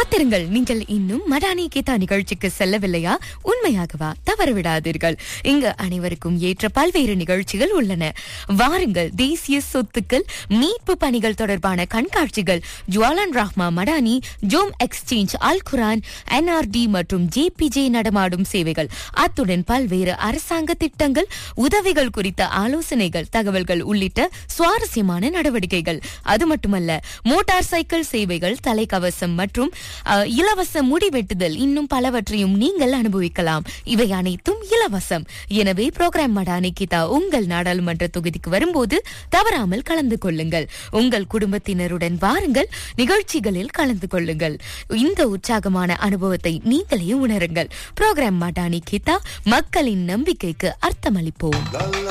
காத்திருங்கள், நீங்கள் இன்னும் மடானி கீதா நிகழ்ச்சிக்கு செல்லவில்லையா? உண்மையாகவா? தவறவிடாதீர்கள். இங்கு அனைவருக்கும் ஏற்ற பல்வேறு நிகழ்ச்சிகள் உள்ளன. வாருங்கள். தேசிய சொத்துக்கள் மீட்பு பணிகள் தொடர்பான கண்காட்சிகள், ஜுவாலான் ரஹ்மா மடானி, ஜோம் எக்ஸ்சேஞ்ச், அல் குரான், NRD மற்றும் JPJ நடமாடும் சேவைகள், அத்துடன் பல்வேறு அரசாங்க திட்டங்கள், உதவிகள் குறித்த ஆலோசனைகள், தகவல்கள் உள்ளிட்ட சுவாரஸ்யமான நடவடிக்கைகள். அது மட்டுமல்ல, மோட்டார் சைக்கிள் சேவைகள், தலைக்கவசம் மற்றும் இலவச முடிவெட்டுதல், இன்னும் பலவற்றையும் நீங்கள் அனுபவிக்கலாம். இவை அனைத்தும் இலவசம். எனவே புரோகிராம் மடானி கீதா உங்கள் நாடாளுமன்ற தொகுதிக்கு வரும்போது தவறாமல் கலந்து கொள்ளுங்கள். உங்கள் குடும்பத்தினருடன் வாருங்கள், நிகழ்ச்சிகளில் கலந்து கொள்ளுங்கள். இந்த உற்சாகமான அனுபவத்தை நீங்களே உணருங்கள். புரோகிராம் மடானி கீதா, மக்களின் நம்பிக்கைக்கு அர்த்தமளிப்போம்.